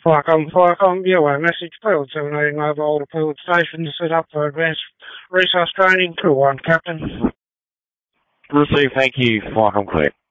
Flycom, yeah, message field 718 over Alder Field Station set up for advanced resource training. Cool one, Captain. Receive, thank you, Flycom clear.